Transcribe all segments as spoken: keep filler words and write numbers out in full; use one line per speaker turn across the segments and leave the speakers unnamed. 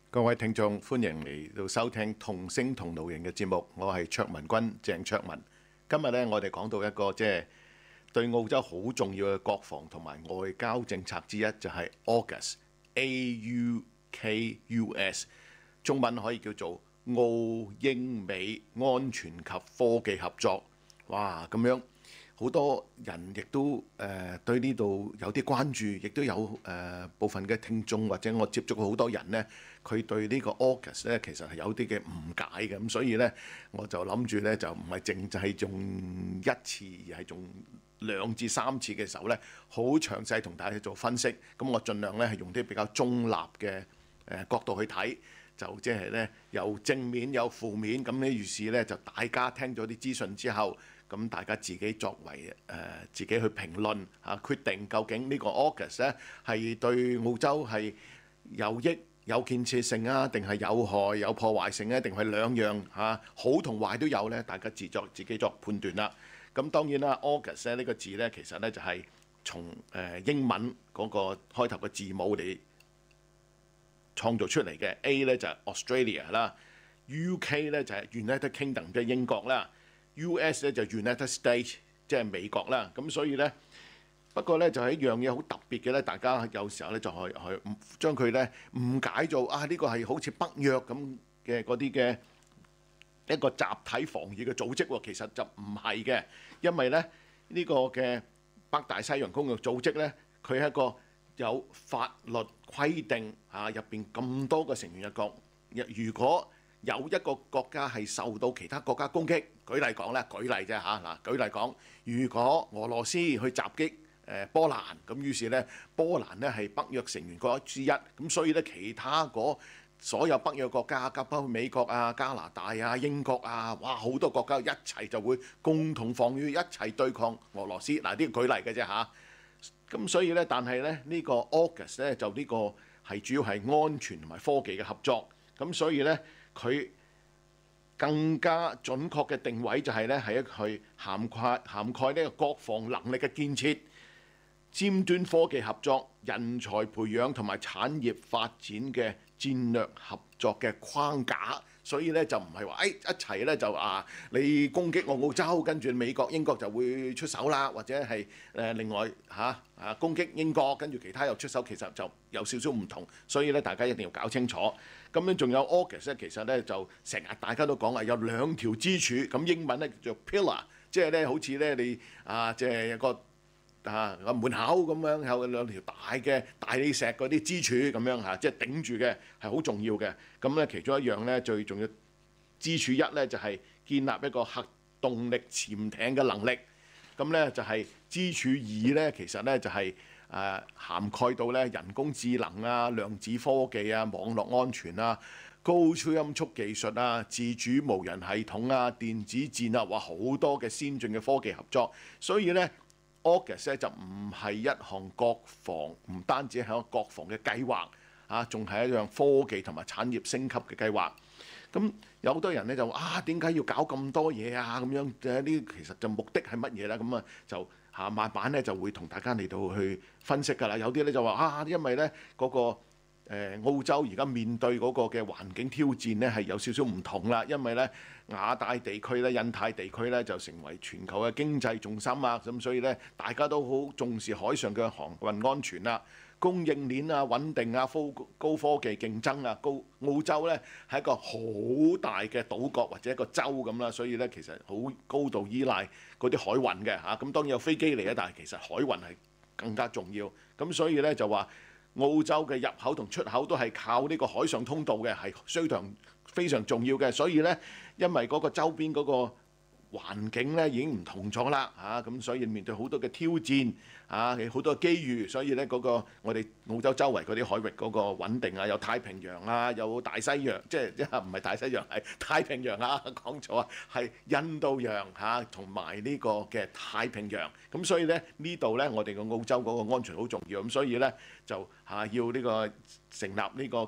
各位聽眾，歡迎嚟到收聽同聲同路人嘅節目，我係卓文君鄭卓文。今日咧，我哋講到一個即係對澳洲好重要嘅國防同埋外交政策之一，就係 AUKUS A U K U S， 中文可以叫做澳英美安全及科技合作。哇，咁樣好多人亦都誒、呃、對呢度有啲關注，亦都有誒、呃、部分嘅聽眾或者我接觸過好多人呢，佢對呢個 AUKUS 咧其實係有啲嘅誤解嘅，咁所以呢，我就諗住呢，就唔係淨係用一次，而係用兩至三次嘅時候呢，好詳細同大家做分析。咁我盡量呢，係用啲比較中立嘅誒角度去睇。就即係咧，有正面有負面，咁呢於是咧就大家聽咗啲資訊之後，咁大家自己作為誒、呃、自己去評論嚇、啊，決定究竟呢個 AUKUS 咧係對澳洲係有益有建設性啊，定係有害有破壞性咧，定係兩樣嚇、啊、好同壞都有咧，大家自作自己作判斷啦。咁當然啦 ，AUKUS 咧呢個字咧其實咧就係從誒英文嗰個開頭嘅字母嚟創造出嚟嘅。 A 咧就係 Australia 啦 ，U K 咧就係 United Kingdom 即係英國啦 ，U S 咧就 United States 即係美國啦。咁所以咧，不過咧就係一樣嘢好特別嘅咧，大家有時候咧就去去將佢咧誤解做啊呢個係好似北約咁嘅嗰啲嘅一個集體防禦嘅組織喎，其實就唔係嘅，因為咧呢個嘅北大西洋公約組織咧，佢係一個有法律規定嚇，入邊咁多個成員嘅國，如果有一個國家係受到其他國家攻擊，舉例講咧，舉例啫嚇嗱，舉例講，如果俄羅斯去襲擊誒波蘭，咁於是咧波蘭咧係北約成員國之一，咁所以咧其他嗰所有北約國家，包括美國啊、加拿大啊、英國啊，哇好多國家一齊就會共同防禦，一齊對抗俄羅斯。嗱，呢個舉例嘅啫嚇。咁所以咧，但係咧呢個 AUKUS 咧就呢個係主要係安全同埋科技嘅合作。咁所以咧佢更加準確嘅定位就係咧係一去涵蓋涵蓋呢個國防能力嘅建設、尖端科技合作、人才培養同埋產業發展嘅戰略合作嘅框架。所以咧就唔係話誒一齊咧就啊你攻擊我澳洲，跟住美國英國就會出手啦，或者係誒另外嚇啊攻擊英國，跟住其他又出手，其實就有少少唔同。所以咧大家一定要搞清楚。咁樣仲有 AUKUS 咧，其實咧就成日大家都講話有兩條支柱，咁英文咧叫做 pillar，即係咧好似咧你啊即係一個啊個門口咁樣有兩條大嘅大理石嗰啲支柱咁樣嚇，即係頂住嘅係好重要嘅。咁咧其中一樣咧最重要支柱一咧就係建立一個核動力潛艇嘅能力。咁咧就係支柱二咧，其實咧就係誒涵蓋到咧人工智能啊、量子科技啊、網絡安全啊、高超音速技術啊、自主無人系統啊、電子戰啊，哇好多嘅先進嘅科技合作。所以咧AUKUS 咧就唔係一項國防，唔單止係一個國防嘅計劃啊，仲係一樣科技同埋產業升級嘅計劃。咁有好多人咧就話啊，點解要搞咁多嘢啊？咁樣誒呢，其實就目的係乜嘢咧？咁啊就嚇慢慢咧就會同大家嚟到去分析㗎啦。有啲咧就話啊，因為咧嗰個誒澳洲而家面對嗰個嘅環境挑戰咧係有少少唔同啦，因為咧亞太地區咧、印太地區咧就成為全球嘅經濟重心啊，咁所以咧大家都好重視海上嘅航運安全啦、供應鏈啊、穩定啊、高高科技競爭啊、高澳洲咧係一個好大嘅島國或者一個州咁啦，所以咧其實好高度依賴嗰啲海運嘅嚇，咁當然有飛機嚟啊，但係其實海運係更加重要，咁所以咧就話澳洲嘅入口同出口都係靠呢個海上通道嘅，係非常非常重要嘅。所以咧，因為嗰個周邊嗰個環境咧已經唔同咗啦嚇，咁所以面對好多嘅挑戰啊，好多機遇，所以咧嗰個我哋澳洲周圍嗰啲海域嗰個穩定啊，有太平洋啊，有大西洋，即係即係唔係大西洋係太平洋啊，講錯啊，係印度洋嚇同埋呢個嘅太平洋。咁所以咧呢度咧我哋個澳洲嗰個安全好重要，咁所以咧就嚇要呢個成立呢個嘅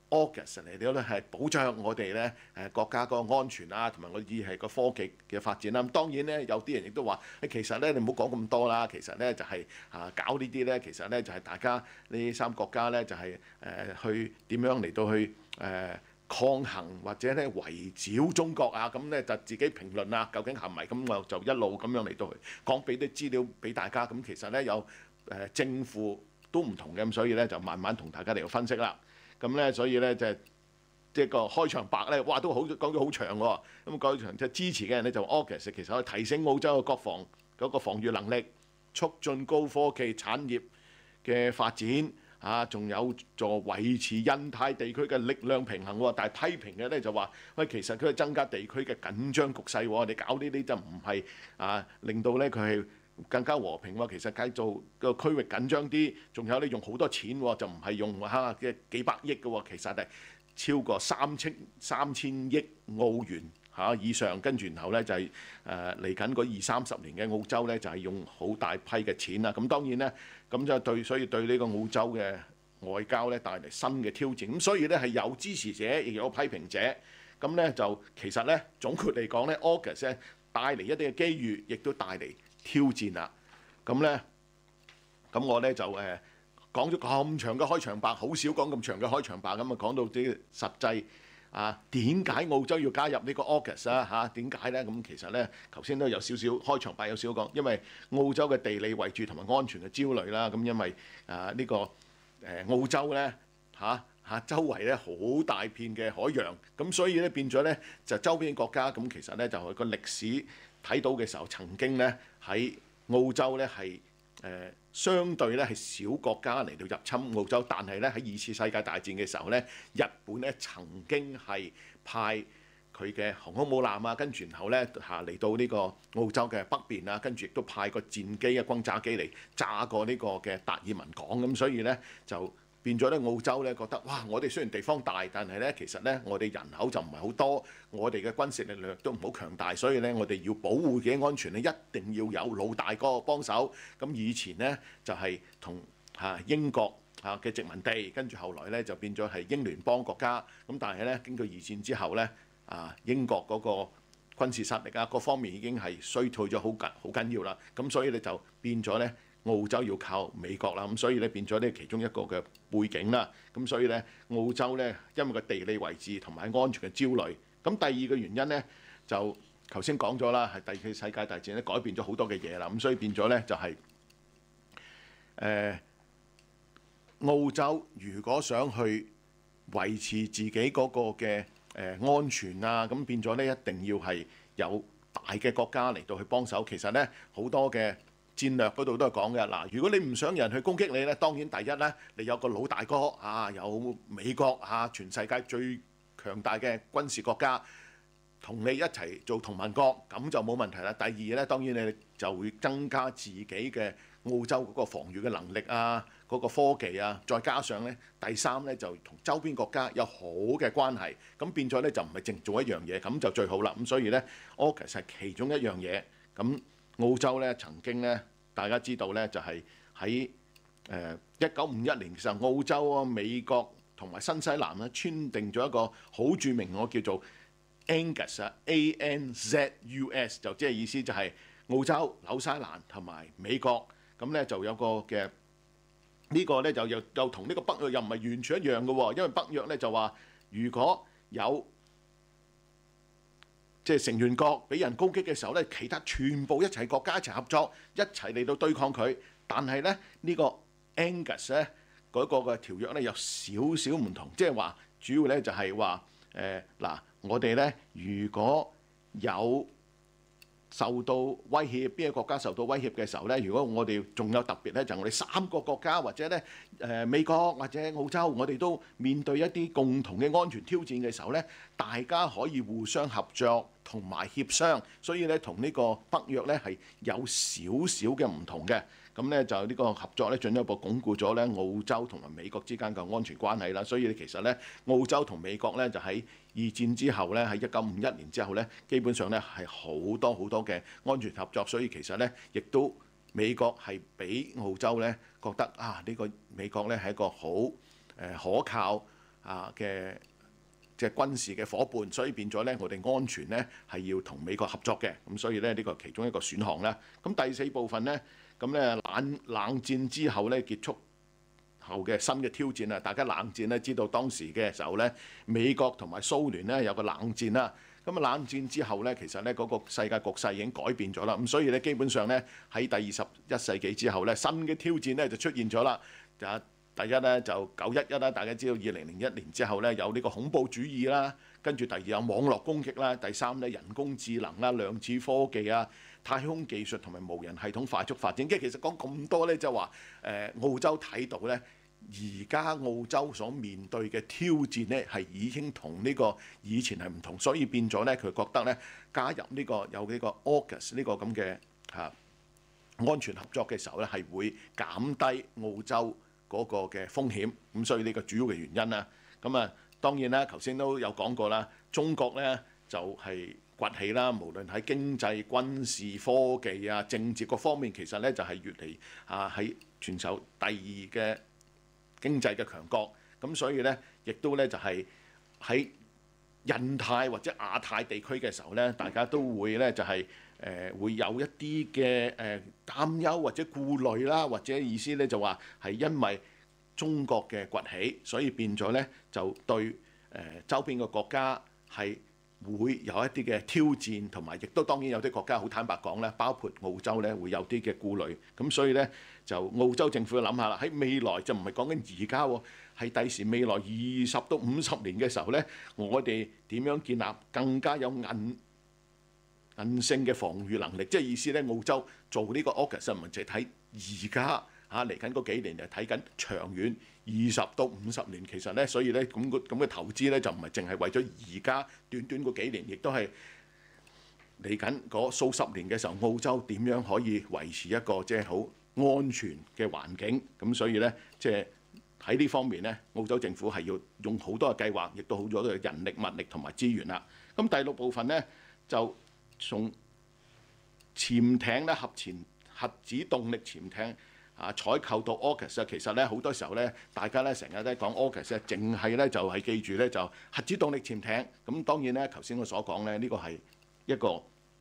AUKUS 嚟到咧係保障我哋咧誒國家個安全啊，同埋我哋係個科技嘅發展啦。咁當然咧，有啲人亦都話：誒其實咧你唔好講咁多啦。其實咧就係啊搞呢啲咧，其實咧就係大家呢三個國家咧就係誒去點樣嚟到去誒抗衡或者咧圍剿中國啊。咁咧就自己評論啊，究竟係咪咁？我就一路咁樣嚟到去講俾啲資料俾大家。咁其實咧有誒正負都唔同嘅，咁所以咧就慢慢同大家嚟到分析啦。咁咧，所以咧就係即係個開場白咧，哇都好講咗好長喎。咁講場即係支持嘅人咧就 AUKUS 其實可以提升澳洲嘅國防嗰個防禦能力，促進高科技產業嘅發展啊，仲有助維持印太地區嘅力量平衡喎。但係批評嘅咧就話：喂，其實佢係增加地區嘅緊張局勢喎。你搞呢啲就唔係啊，令到咧佢係更加和平喎。其實繼續個區域緊張啲，仲有你用好多錢喎，就唔係用嚇嘅幾百億嘅喎，其實係超過三千三千億澳元嚇以上。跟住然後咧就係誒嚟緊嗰二三十年嘅澳洲咧就係用好大批嘅錢啦。咁當然咧咁就對，所以對呢個澳洲嘅外交咧帶嚟新嘅挑戰。咁所以咧係有支持者亦有批評者。咁咧就其實咧總括嚟講咧 AUKUS 咧帶嚟一啲嘅機遇，亦都帶嚟挑戰啦。咁咧，咁我咧就誒講咗咁長嘅開場白，好少講咁長嘅開場白。咁啊講到啲實際啊，點解澳洲要加入呢個 AUKUS 啊？嚇點解咧？咁其實咧，頭先都有少少開場白有少少講，因為澳洲嘅地理位置同埋安全嘅焦慮啦。咁因為啊呢個誒澳洲咧嚇嚇周圍咧好大片嘅海洋，咁所以咧變咗咧就周邊國家咁其實咧就係個歷史睇到嘅時候，曾經咧喺澳洲咧係誒相對咧係小國家嚟到入侵澳洲，但係咧喺二次世界大戰嘅時候咧，日本咧曾經係派佢嘅航空母艦啊，跟住然後咧嚇嚟到呢個澳洲嘅北邊啊，跟住亦都派個戰機啊、轟炸機嚟炸過呢個嘅達爾文港，咁所以咧就變咗咧澳洲咧覺得哇，我哋雖然地方大，但係咧其實咧我哋人口就唔係好多，我哋嘅軍事力量都唔好強大，所以咧我哋要保護自己安全咧，一定要有老大哥幫手。咁以前咧就係同嚇英國嚇嘅殖民地，跟住後來咧就變咗係英聯邦國家。咁但係咧經過二戰之後咧啊，英國嗰個軍事實力啊各方面已經係衰退咗好緊好緊要啦。咁所以咧就變咗咧。澳洲要靠美國啦，咁所以咧變咗呢其中一個嘅背景啦。咁所以咧澳洲咧因為個地理位置同埋安全嘅焦慮。咁第二個原因咧就頭先講咗啦，係第二次世界大戰咧改變咗好多嘅嘢啦。咁所以變咗咧就係、是、誒、呃、澳洲如果想去維持自己嗰個嘅誒、呃、安全啊，咁變咗咧一定要係有大嘅國家嚟到去幫手。其實咧好多嘅戰略嗰度都係講嘅嗱，如果你唔想人去攻擊你咧，當然第一咧，你有個老大哥啊，有美國啊，全世界最強大嘅軍事國家同你一齊做同盟國，咁就冇問題啦。第二咧，當然你就會增加自己嘅澳洲嗰個防禦嘅能力啊，嗰個科技啊，再加上咧第三咧就同周邊國家有好嘅關係，咁變咗咧就唔係淨做一樣嘢，咁就最好啦。咁所以咧，AUKUS係其中一樣嘢咁。澳洲咧曾經咧，大家知道咧，就係喺誒一九五一年嘅時候，澳洲啊、美國同埋新西蘭咧簽訂咗一個好著名嘅叫做 ANZUS 啊 ，A N Z U S 就即係意思就係澳洲、紐西蘭同埋美國咁咧就有個嘅呢個咧就又又同呢個北約又唔係完全一樣嘅喎，因為北約咧就話如果有即係成員國俾人攻擊嘅時候咧，其他全部一齊國家一齊合作，一齊嚟到對抗佢。但係咧呢個 ANZUS 咧嗰個嘅條約咧有少少唔同，即係話主要咧就係話誒嗱，我哋咧如果有受到威脅，邊個國家受到威脅嘅時候咧，如果我哋仲有特別咧，就係我哋三個國家或者咧誒美國或者澳洲，我哋都面對一啲共同嘅安全挑戰嘅時候咧，大家可以互相合作同埋協商，所以咧同呢個北約咧係有少少嘅唔同嘅。咁咧就呢個合作咧進一步鞏固咗咧澳洲同埋美國之間嘅安全關係啦。所以其實咧澳洲同美國咧就喺二戰之後咧喺一九五一年之後咧，基本上咧係好多好多嘅安全合作。所以其實咧亦都美國係俾澳洲咧覺得啊呢個美國咧係一個好誒可靠啊嘅即係軍事嘅夥伴，所以變咗咧我哋安全咧係要同美國合作嘅。咁所以咧呢個其中一個選項啦。咁第四部分咧，咁咧冷冷戰之後咧結束後嘅新嘅挑戰啊！大家冷戰咧知道當時嘅時候咧，美國同埋蘇聯咧有個冷戰啦。咁啊冷戰之後咧，其實咧嗰個世界局勢已經改變咗啦。咁所以咧基本上咧喺第二十一世紀之後咧，新嘅挑戰咧就出現咗啦。就第一咧就九一一啦，大家知道二零零一年之後咧有呢個恐怖主義啦，跟住第二有網絡攻擊啦，第三咧人工智能啦、量子科技啊、太空技術同埋無人系統快速發展。即係其實講咁多咧，就話誒澳洲睇到咧。而家澳洲所面對嘅挑戰呢，係已經同呢個以前係唔同，所以變咗呢，佢覺得呢加入呢個有呢個 AUKUS 呢個咁嘅嚇安全合作嘅時候呢，係會減低澳洲嗰個嘅風險。咁所以呢個主要嘅原因啦。咁啊當然啦，頭先都有講過啦，中國呢就係崛起啦，無論喺經濟、軍事、科技啊、政治各方面，其實呢就係越嚟啊喺全球第二嘅經濟嘅強國，咁所以咧，亦都咧就係喺印太或者亞太地區嘅時候咧，大家都會咧就係誒會有一啲嘅誒擔憂或者顧慮啦，或者意思咧就話係因為中國嘅崛起，所以變咗咧就對誒周邊嘅國家係會有一啲嘅挑戰，同埋亦都當然有啲國家好坦白講咧，包括澳洲咧會有啲嘅顧慮，咁所以咧。就澳洲政府要諗下啦，喺未來就唔係講緊而家喎，係第時未來二十到五十年嘅時候咧，我哋點樣建立更加有韌韌性嘅防禦能力？即係意思咧，澳洲做呢個 AUKUS 唔係淨係睇而家嚇嚟緊嗰幾年，就睇緊長遠二十到五十年。其實咧，所以咧咁個咁嘅投資咧就唔係淨係為咗而家短短嗰幾年，亦都係嚟緊嗰數十年嘅時候，澳洲點樣可以維持一個即係好安全嘅環境，咁所以咧，即係喺呢方面咧，澳洲政府係要用好多嘅計劃，亦都好多嘅人力、物力同埋資源啦。咁第六部分咧，就從潛艇咧、核潛核子動力潛艇啊，採購到 AUKUS 啊，其實咧好多時候咧，大家咧成日都講 AUKUS 咧，淨係咧就係記住咧就核子動力潛艇。咁當然咧，頭先我所講咧，呢個係一個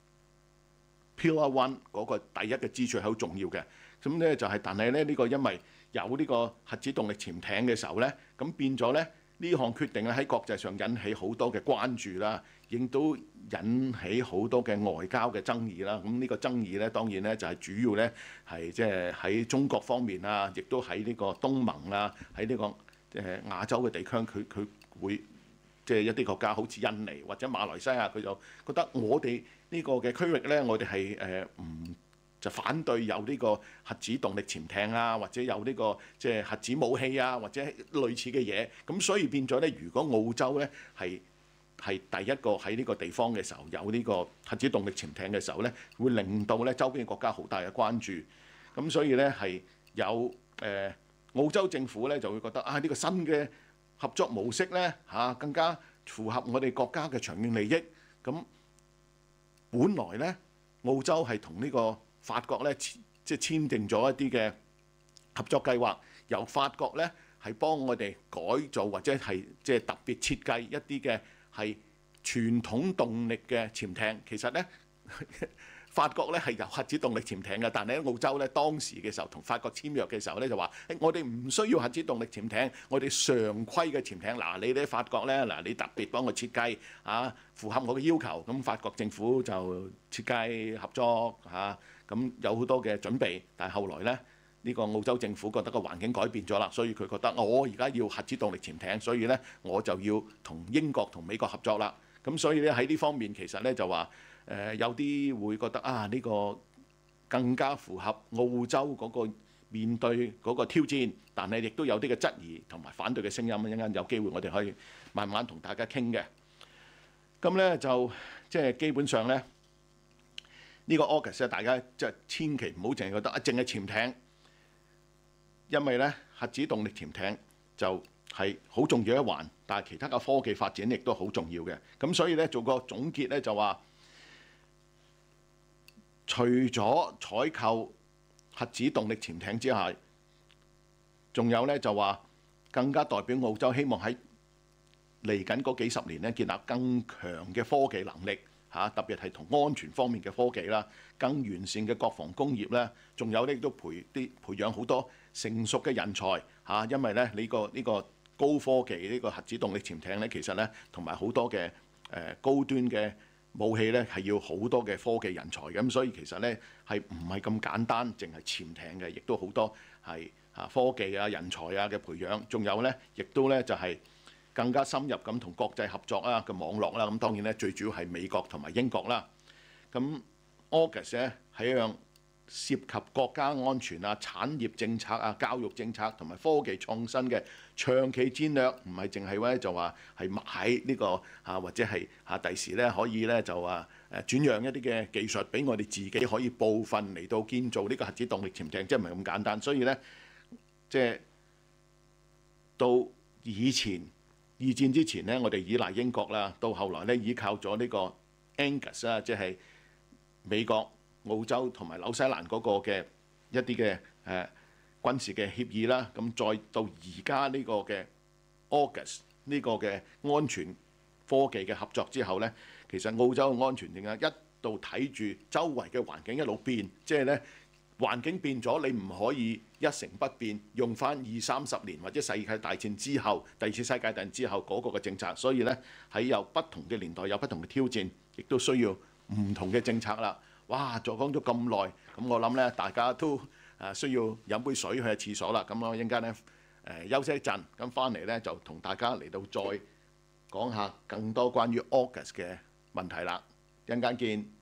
Pillar One 嗰個第一嘅支柱係好重要嘅。咁咧就係，但係咧呢個因為有呢個核子動力潛艇嘅時候咧，咁變咗咧呢項決定咧喺國際上引起好多嘅關注啦，亦都引起好多嘅外交嘅爭議啦。咁呢個爭議咧當然咧就係主要咧係即係喺中國方面啊，亦都喺呢個東盟啊，喺呢個誒亞洲嘅地區，佢佢會即係一啲國家好似印尼或者馬來西亞，佢就覺得我哋呢個嘅區域咧，我哋係誒唔就反對有呢個核子動力潛艇啊，或者有呢個即係核子武器啊，或者類似嘅嘢。咁所以變咗咧，如果澳洲咧係係第一個喺呢個地方嘅時候有呢個核子動力潛艇嘅時候咧，會令到咧周邊嘅國家好大嘅關注。咁所以咧係有誒、呃、澳洲政府咧就會覺得啊，呢個新嘅合作模式咧嚇更加符合我哋國家嘅長遠利益。咁本來咧澳洲係同呢個法國咧即係簽訂咗一啲嘅合作計劃，由法國咧係幫我哋改造或者係即係特別設計一啲嘅係傳統動力嘅潛艇。其實咧法國咧係有核子動力潛艇嘅，但係喺澳洲咧當時嘅時候同法國簽約嘅時候咧就話：誒我哋唔需要核子動力潛艇，我哋常規嘅潛艇。嗱，你哋法國咧嗱，你特別幫我設計啊，符合我嘅要求。咁法國政府就設計合作嚇。咁有好多嘅準備，但係後來咧，呢個澳洲政府覺得個環境改變咗啦，所以佢覺得我而家要核子動力潛艇，所以咧我就要同英國同美國合作啦。咁所以咧喺呢方面其實咧就話誒有啲會覺得啊呢個更加符合澳洲嗰個面對嗰個挑戰，但係亦都有啲嘅質疑同埋反對嘅聲音。一陣間有機會我哋可以慢慢同大家傾嘅。咁咧就即係基本上咧。呢個 AUKUS 咧，大家即係千祈唔好淨係覺得啊，淨係潛艇，因為咧核子動力潛艇就係好重要一環，但係其他嘅科技發展亦都好重要嘅。咁所以咧做個總結咧就話，除咗採購核子動力潛艇之外，仲有咧就話更加代表澳洲希望喺嚟緊嗰幾十年咧，建立更強嘅科技能力嚇，特別係同安全方面嘅科技啦，更完善嘅國防工業啦，仲有咧亦都培啲培養好多成熟嘅人才嚇，因為咧呢個呢個高科技呢個核子動力潛艇咧，其實咧同埋好多嘅誒高端嘅武器咧係要好多嘅科技人才嘅，咁所以其實咧係唔係咁簡單，淨係潛艇嘅，亦都好多係啊科技啊人才啊嘅培養，仲有咧亦都咧就係更加深入咁同國際合作啊嘅網絡啦。咁當然咧最主要係美國同埋英國啦。咁 AUKUS 咧係一樣涉及國家安全啊、產業政策啊、教育政策同埋科技創新嘅長期戰略，唔係淨係咧就話係買呢個啊，或者係啊第時咧可以咧就話誒轉讓一啲嘅技術俾我哋自己可以部分嚟到建造呢個核子動力潛艇，即係唔係咁簡單。所以咧即係到以前二戰之前咧，我哋依賴英國啦，到後來咧依靠咗呢個 AUKUS 啦，即係美國、澳洲同埋紐西蘭嗰個嘅一啲嘅誒軍事嘅協議啦，咁再到而家呢個嘅 AUKUS 呢個嘅安全科技嘅合作之後咧，其實澳洲嘅安全點解一度睇住周圍嘅環境一路變，即係咧環境變咗，你唔可以一成不變，用翻二三十年或者世界大戰之後、第二次世界大戰之後嗰個嘅政策，所以咧喺有不同嘅年代有不同嘅挑戰，亦都需要唔同嘅政策啦。哇！再講咗咁耐，咁我諗咧，大家都誒需要飲杯水去下廁所啦。咁我一陣間咧誒休息一陣，咁翻嚟咧就同大家嚟到再講下更多關於 AUKUS 嘅問題啦。一陣間見。